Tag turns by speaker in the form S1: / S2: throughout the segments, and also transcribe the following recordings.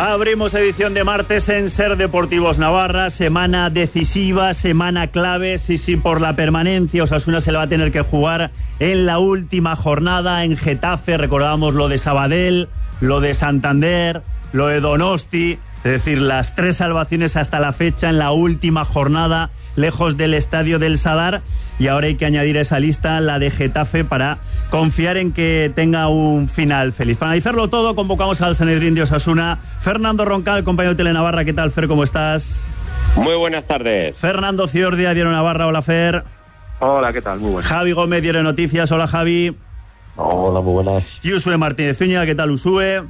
S1: Abrimos edición de martes en Ser Deportivos Navarra, semana decisiva, semana clave, sí, por la permanencia. Osasuna se le va a tener que jugar en la última jornada en Getafe. Recordábamos lo de Sabadell, lo de Santander, lo de Donosti, es decir, las 3 salvaciones hasta la fecha en la última jornada, lejos del estadio del Sadar, y ahora hay que añadir a esa lista la de Getafe para confiar en que tenga un final feliz. Para analizarlo todo, convocamos al Sanedrín de Osasuna. Fernando Roncal, compañero de Telenavarra. ¿Qué tal, Fer? ¿Cómo estás?
S2: Muy buenas tardes.
S1: Fernando Ciordia, Diario Navarra. Hola, Fer.
S3: Hola, ¿qué tal? Muy buenas.
S1: Javi Gómez, Diario Noticias. Hola, Javi.
S3: Hola, muy buenas.
S1: Y Usue Martínez Zúñiga. ¿Qué tal, Usue?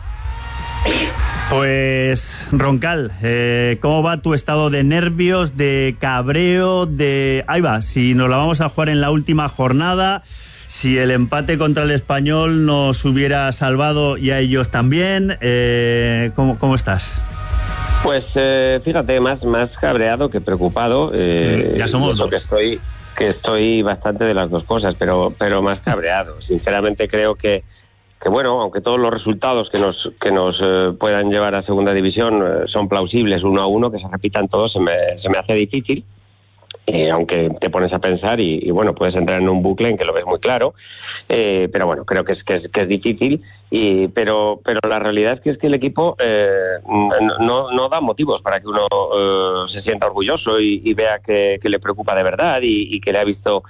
S1: Pues, Roncal, ¿cómo va tu estado de nervios, de cabreo, de... Ahí va, si nos la vamos a jugar en la última jornada, si el empate contra el Español nos hubiera salvado y a ellos también, ¿cómo estás?
S2: Pues fíjate, más cabreado que preocupado.
S1: Ya somos dos.
S2: Que estoy bastante de las dos cosas, pero más cabreado. Sinceramente creo que bueno, aunque todos los resultados que nos puedan llevar a segunda división son plausibles 1-1, que se repitan todos, se me hace difícil, aunque te pones a pensar y bueno, puedes entrar en un bucle en que lo ves muy claro, pero bueno, creo que es difícil, pero la realidad es que el equipo no da motivos para que uno se sienta orgulloso y vea que le preocupa de verdad y que le ha visto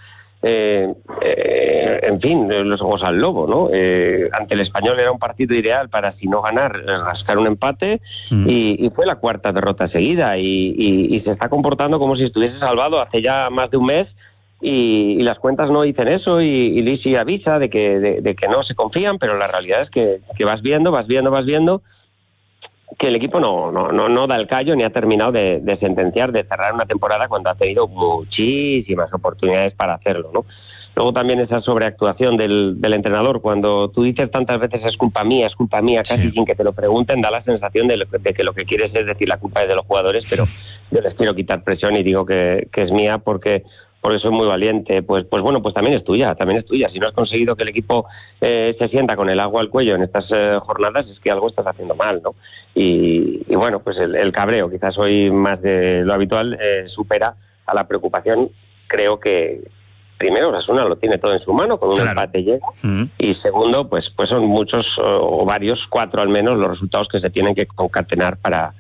S2: en fin, los ojos al lobo, ¿no? Ante el Español era un partido ideal para, si no ganar, rascar un empate, y fue la 4ª derrota seguida y se está comportando como si estuviese salvado hace ya más de un mes, y las cuentas no dicen eso, y Lisi avisa de que no se confían, pero la realidad es que vas viendo que el equipo no da el callo ni ha terminado de sentenciar, de cerrar una temporada cuando ha tenido muchísimas oportunidades para hacerlo, ¿no? Luego también esa sobreactuación del entrenador, cuando tú dices tantas veces es culpa mía, casi
S1: sí,
S2: sin que te lo pregunten, da la sensación de que lo que quieres es decir la culpa es de los jugadores, pero yo les quiero quitar presión y digo que es mía porque soy muy valiente. Pues bueno, pues también es tuya. Si no has conseguido que el equipo se sienta con el agua al cuello en estas jornadas, es que algo estás haciendo mal, ¿no? Y bueno, pues el cabreo, quizás hoy más de lo habitual, supera a la preocupación. Creo que primero Osasuna lo tiene todo en su mano, con un empate llega, y segundo, pues son muchos o varios, 4 al menos, los resultados que se tienen que concatenar para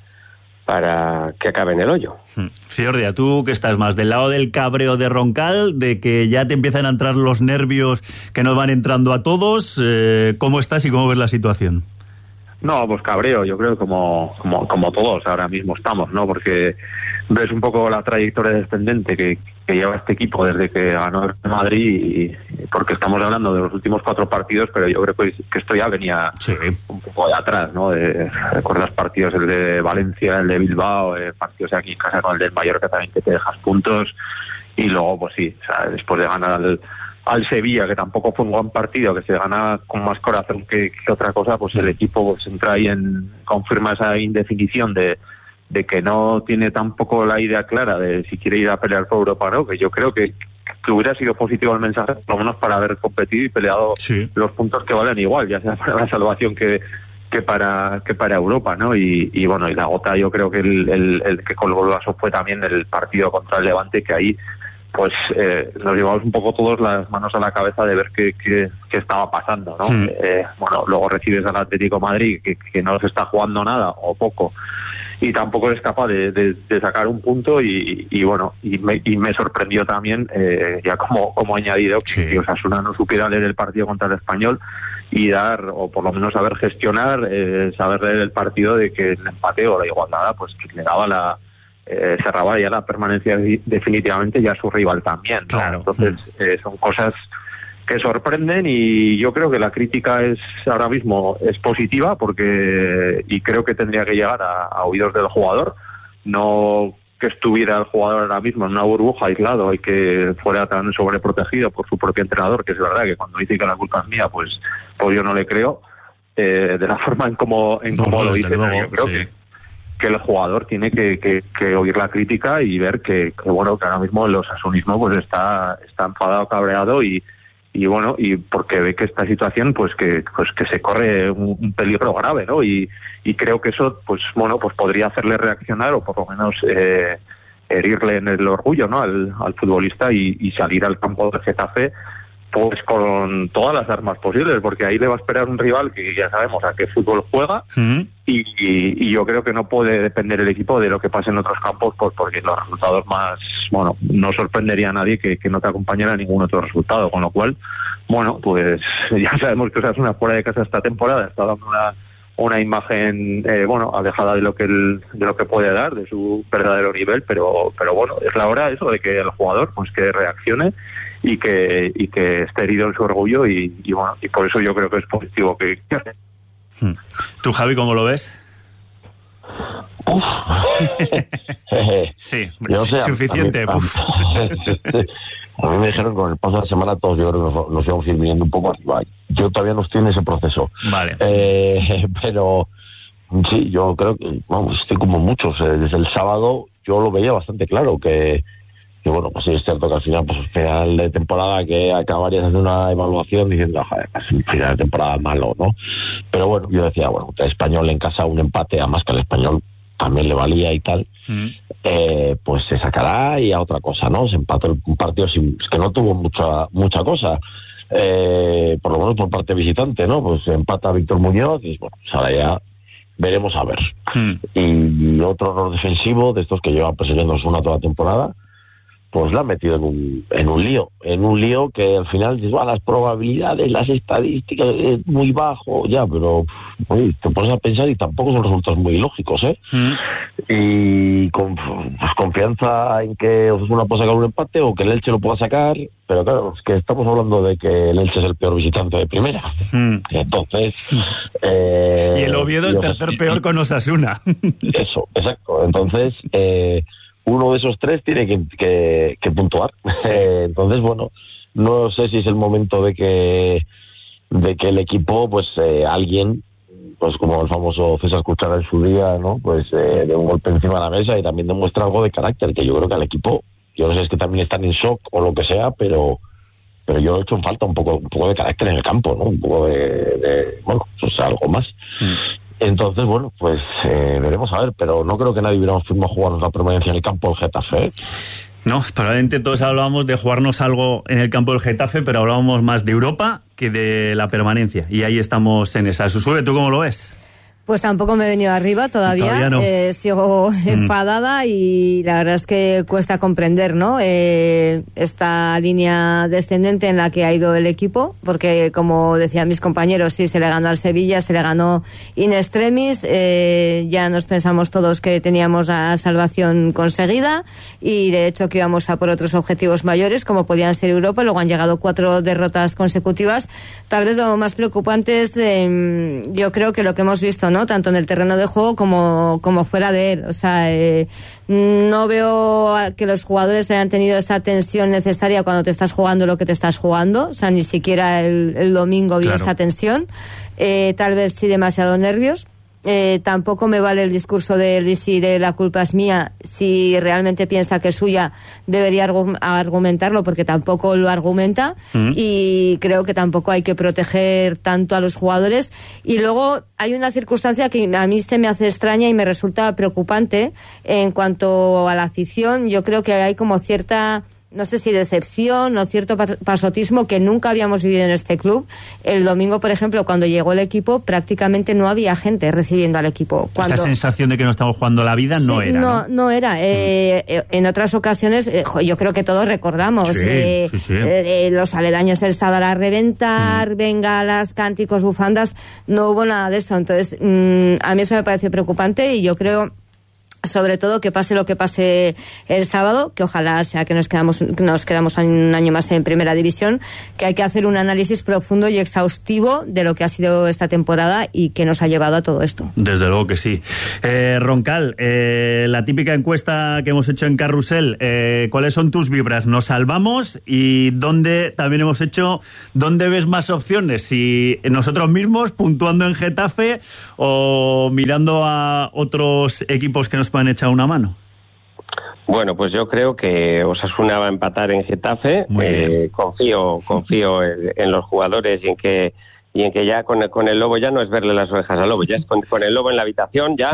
S2: que acabe en el hoyo.
S1: Ciordia, tú que estás más del lado del cabreo de Roncal, de que ya te empiezan a entrar los nervios que nos van entrando a todos, ¿cómo estás y cómo ves la situación?
S3: No, pues cabreo, yo creo que como todos ahora mismo estamos, ¿no? Porque ves un poco la trayectoria descendente que lleva este equipo desde que ganó el Madrid, porque estamos hablando de los últimos 4 partidos, pero yo creo que esto ya venía un poco de atrás, ¿no? Recuerdas partidos, el de Valencia, el de Bilbao, partidos aquí en casa con el del Mallorca también, que te dejas puntos, y luego pues sí, o sea, después de ganar al Sevilla, que tampoco fue un buen partido, que se gana con más corazón que otra cosa, pues el equipo pues entra ahí confirma esa indefinición de que no tiene tampoco la idea clara de si quiere ir a pelear por Europa o no, que yo creo que hubiera sido positivo el mensaje, por lo menos para haber competido y peleado los puntos que valen igual, ya sea para la salvación que para Europa, ¿no? Y bueno, y la gota, yo creo que el que colgó el vaso fue también el partido contra el Levante, que ahí pues nos llevamos un poco todos las manos a la cabeza de ver qué estaba pasando, ¿no? Bueno, luego recibes al Atlético de Madrid que no se está jugando nada o poco, y tampoco eres capaz de sacar un punto, y bueno, y me sorprendió también, ya como añadido, que Osasuna no supiera leer el partido contra el Español y dar, o por lo menos saber gestionar, saber leer el partido, de que el empate o la igualdad pues que le daba cerraba ya la permanencia definitivamente, ya su rival también, ¿no?
S1: Claro.
S3: Entonces son cosas que sorprenden, y yo creo que la crítica ahora mismo es positiva, y creo que tendría que llegar a oídos del jugador, no que estuviera el jugador ahora mismo en una burbuja aislado y que fuera tan sobreprotegido por su propio entrenador, que es verdad que cuando dice que la culpa es mía, pues yo no le creo, de la forma en cómo lo dice. Yo creo que el jugador tiene que oír la crítica y ver que bueno, que ahora mismo el osasunismo pues está enfadado, cabreado, y bueno, y porque ve que esta situación pues que se corre un peligro grave, ¿no? Y creo que eso pues bueno, pues podría hacerle reaccionar, o por lo menos herirle en el orgullo, ¿no? al futbolista, y salir al campo del Getafe pues con todas las armas posibles, porque ahí le va a esperar un rival que ya sabemos a qué fútbol juega. Y yo creo que no puede depender el equipo de lo que pase en otros campos, pues porque los resultados más, bueno, no sorprendería a nadie que no te acompañara a ningún otro resultado, con lo cual, bueno, pues ya sabemos que Osasuna fuera de casa esta temporada está dando una imagen bueno, alejada de lo que puede dar, de su verdadero nivel, pero bueno, es la hora eso de que el jugador pues que reaccione y que esté herido en su orgullo, y bueno, y por eso yo creo que es positivo que
S1: ¿Tú, Javi, cómo lo ves? Sí,
S4: yo sé,
S1: suficiente.
S4: A mí me dijeron que con el paso de la semana todos yo creo que nos íbamos a ir viniendo un poco arriba. Yo todavía no estoy en ese proceso.
S1: Vale.
S4: Pero sí, yo creo que, vamos, estoy como muchos. Desde el sábado yo lo veía bastante claro que bueno, pues sí es cierto que al final, pues final de temporada que acabarías haciendo una evaluación diciendo, joder, es un final de temporada malo, ¿no? Pero bueno, yo decía, bueno, el Español en casa un empate, además que al Español también le valía y tal, pues se sacará y a otra cosa, ¿no? Se empató un partido que no tuvo mucha cosa, por lo menos por parte visitante, ¿no? Pues empata Víctor Muñoz y bueno, pues ahora ya veremos a ver. Y otro error defensivo de estos que lleva persiguiendo Osasuna toda la temporada, pues la ha metido en un lío que al final dices, las probabilidades, las estadísticas, es muy bajo, ya, pero oye, te pones a pensar y tampoco son resultados muy lógicos, y con pues, confianza en que Osasuna pueda sacar un empate o que el Elche lo pueda sacar, pero claro, es que estamos hablando de que el Elche es el peor visitante de primera, entonces
S1: y el Oviedo el tercer peor con Osasuna.
S4: Eso, exacto, entonces uno de esos tres tiene que puntuar. Entonces, bueno, no sé si es el momento de que el equipo, pues alguien, pues como el famoso César Cuchara en su día, ¿no? Pues de un golpe encima de la mesa y también demuestra algo de carácter, que yo creo que al equipo, yo no sé, es que también están en shock o lo que sea, pero yo he hecho en falta un poco de carácter en el campo, ¿no? Un poco de bueno, pues algo más. Entonces, bueno, pues veremos a ver, pero no creo que nadie hubiéramos firmado jugarnos la permanencia en el campo del Getafe, ¿eh?
S1: No, probablemente todos hablábamos de jugarnos algo en el campo del Getafe, pero hablábamos más de Europa que de la permanencia, y ahí estamos en esa. Susube, ¿tú cómo lo ves?
S5: Pues tampoco me he venido arriba todavía
S1: no.
S5: Sigo enfadada y la verdad es que cuesta comprender, ¿no? Esta línea descendente en la que ha ido el equipo, porque como decían mis compañeros, sí, se le ganó al Sevilla, se le ganó in extremis, ya nos pensamos todos que teníamos la salvación conseguida y de hecho que íbamos a por otros objetivos mayores como podían ser Europa. Luego han llegado 4 derrotas consecutivas. Tal vez lo más preocupante es yo creo que lo que hemos visto, ¿no? Tanto en el terreno de juego como fuera de él. O sea, no veo que los jugadores hayan tenido esa tensión necesaria cuando te estás jugando lo que te estás jugando. O sea, ni siquiera el domingo vi esa tensión. Tal vez sí demasiado nervios. Tampoco me vale el discurso de Risi de la culpa es mía. Si realmente piensa que es suya, debería argumentarlo, porque tampoco lo argumenta. Y creo que tampoco hay que proteger tanto a los jugadores. Y luego hay una circunstancia que a mí se me hace extraña y me resulta preocupante en cuanto a la afición. Yo creo que hay como cierta, no sé si decepción o cierto pasotismo que nunca habíamos vivido en este club. El domingo, por ejemplo, cuando llegó el equipo, prácticamente no había gente recibiendo al equipo.
S1: Esa sensación de que no estamos jugando la vida no era.
S5: No era. En otras ocasiones, yo creo que todos recordamos los aledaños, el Sadar a reventar, bengalas, cánticos, bufandas, no hubo nada de eso. Entonces, a mí eso me parece preocupante y yo creo, sobre todo, que pase lo que pase el sábado, que ojalá sea que nos quedamos un año más en primera división, que hay que hacer un análisis profundo y exhaustivo de lo que ha sido esta temporada y que nos ha llevado a todo esto.
S1: Desde luego que sí. Roncal, la típica encuesta que hemos hecho en Carrusel, ¿cuáles son tus vibras? ¿Nos salvamos? Y ¿dónde también hemos hecho, dónde ves más opciones? Si nosotros mismos puntuando en Getafe o mirando a otros equipos que nos puedan echar una mano.
S2: Bueno, pues yo creo que Osasuna va a empatar en Getafe. Confío en los jugadores y en que ya con el Lobo ya no es verle las orejas al Lobo, ya es con el Lobo en la habitación, ya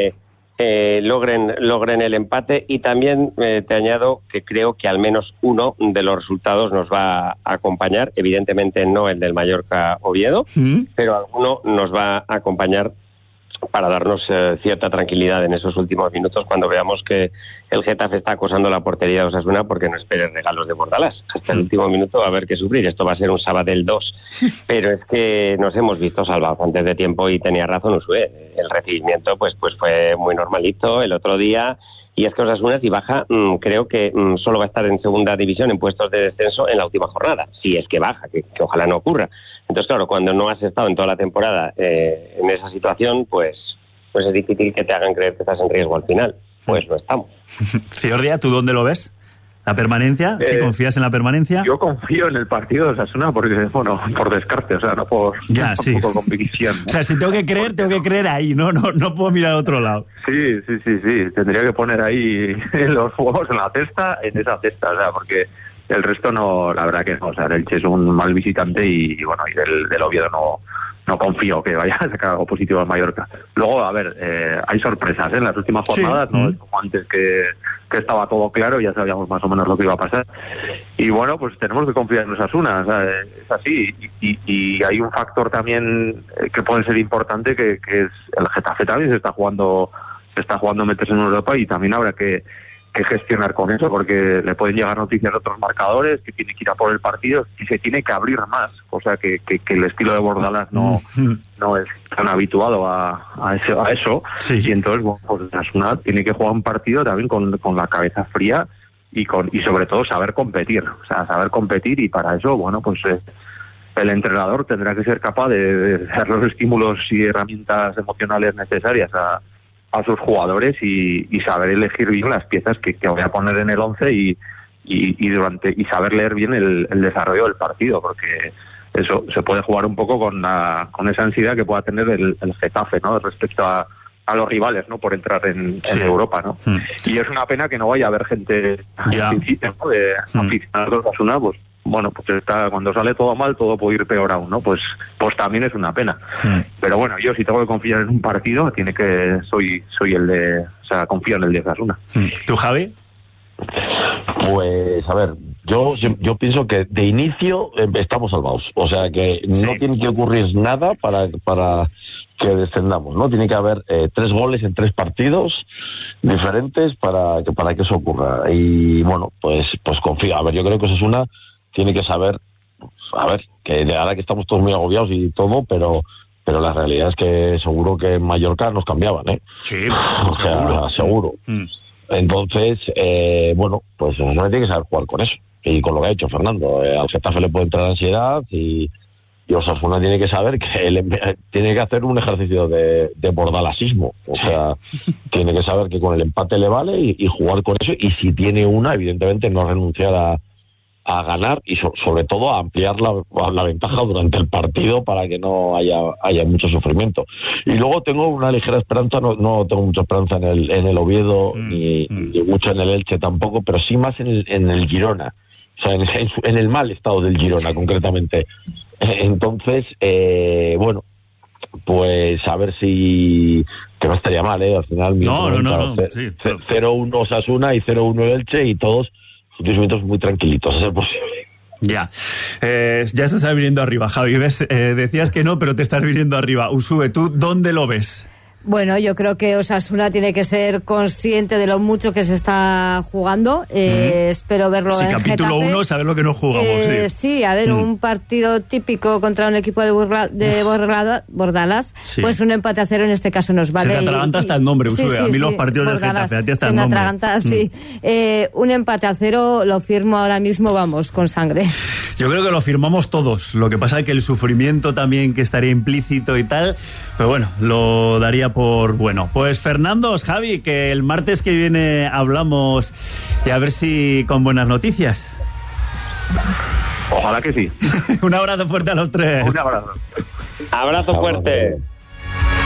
S2: logren el empate. Y también te añado que creo que al menos uno de los resultados nos va a acompañar, evidentemente no el del Mallorca-Oviedo, pero alguno nos va a acompañar para darnos cierta tranquilidad en esos últimos minutos cuando veamos que el Getafe está acosando la portería de Osasuna, porque no esperen regalos de Bordalás hasta el último minuto. Va a haber que sufrir. Esto va a ser un Sabadell 2, pero es que nos hemos visto salvados antes de tiempo y tenía razón Usue. El recibimiento pues fue muy normalito el otro día, y es que Osasuna, si baja, creo que solo va a estar en segunda división en puestos de descenso en la última jornada, si es que baja, que ojalá no ocurra. Entonces, claro, cuando no has estado en toda la temporada en esa situación, pues es difícil que te hagan creer que estás en riesgo al final. Pues no estamos.
S1: Ciordia, ¿tú dónde lo ves? ¿La permanencia? ¿Si confías en la permanencia?
S3: Yo confío en el partido de Osasuna porque, bueno, por descarte, o sea, no por convicción.
S1: O sea, si tengo que creer ahí, no puedo mirar a otro lado.
S3: Sí. Tendría que poner ahí los huevos en esa cesta, o sea, porque el resto no, la verdad que no. O sea, el Elche es un mal visitante y bueno, y del Oviedo no confío que vaya a sacar algo positivo al Mallorca. Luego, a ver, hay sorpresas en las últimas jornadas, no es como antes que estaba todo claro, ya sabíamos más o menos lo que iba a pasar. Y bueno, pues tenemos que confiar en Osasuna, o sea, es así. Y hay un factor también que puede ser importante, que es el Getafe también se está jugando meterse en Europa, y también habrá que gestionar con eso, porque le pueden llegar noticias de otros marcadores, que tiene que ir a por el partido y se tiene que abrir más, o sea que el estilo de Bordalás no es tan habituado a eso. Sí. Y entonces, bueno, pues Osasuna tiene que jugar un partido también con la cabeza fría y sobre todo saber competir, y para eso, bueno, pues el entrenador tendrá que ser capaz de dar los estímulos y herramientas emocionales necesarias a sus jugadores y saber elegir bien las piezas que voy a poner en el 11 y saber leer bien el desarrollo del partido, porque eso se puede jugar un poco con esa ansiedad que pueda tener el Getafe, ¿no?, respecto a los rivales, ¿no?, por entrar en Europa, ¿no? Y es una pena que no vaya a haber gente de aficionados a Osasuna, pues bueno, pues cuando sale todo mal, todo puede ir peor aún, ¿no? Pues también es una pena. Pero bueno, yo si tengo que confiar en un partido, soy el de, o sea, confío en el de Osasuna.
S1: ¿Tú, Javi?
S4: Pues, a ver, yo pienso que de inicio estamos salvados. O sea que no tiene que ocurrir nada para que descendamos, ¿no? Tiene que haber 3 goles en 3 partidos diferentes para que eso ocurra. Y bueno, pues confío. A ver, yo creo que Osasuna tiene que saber, que ahora que estamos todos muy agobiados y todo, pero la realidad es que seguro que en Mallorca nos cambiaban, ¿eh?
S1: Sí,
S4: o sea, seguro. Entonces, bueno, pues Osasuna tiene que saber jugar con eso y con lo que ha hecho Fernando. Al Getafe le puede entrar ansiedad y Osasuna tiene que saber que tiene que hacer un ejercicio de bordalasismo. O sea, tiene que saber que con el empate le vale y jugar con eso, y si tiene una, evidentemente no renunciar a ganar y sobre todo a ampliar la ventaja durante el partido para que no haya mucho sufrimiento. Y luego tengo una ligera esperanza, no tengo mucha esperanza en el Oviedo ni mucho en el Elche tampoco, pero sí más en el Girona, o sea, en el mal estado del Girona concretamente. Entonces, bueno, pues a ver si, que no estaría mal, al final
S1: no.
S4: 0-1 Osasuna y 0-1 Elche, y todos sentimientos muy tranquilitos, a ser posible.
S1: Ya te estás viniendo arriba, Javi, ¿ves? Decías que no, pero te estás viniendo arriba. Usue, ¿tú dónde lo ves?
S5: Bueno, yo creo que Osasuna tiene que ser consciente de lo mucho que se está jugando. Espero verlo en Getafe.
S1: Capítulo 1, saber lo que no jugamos.
S5: Sí, a ver, un partido típico contra un equipo de Bordalás, pues un empate a 0 en este caso nos vale.
S1: Se te atraganta hasta el nombre, Usue. A mí los partidos del Getafe, a ti hasta el nombre.
S5: Atraganta, sí. Un empate a 0 lo firmo ahora mismo, vamos, con sangre.
S1: Yo creo que lo firmamos todos. Lo que pasa es que el sufrimiento también que estaría implícito y tal, pero bueno, lo daría por bueno. Pues Fernando, Javi, que el martes que viene hablamos y a ver si con buenas noticias.
S3: Ojalá que sí.
S1: Un abrazo fuerte a los tres.
S3: Un abrazo.
S2: Abrazo fuerte.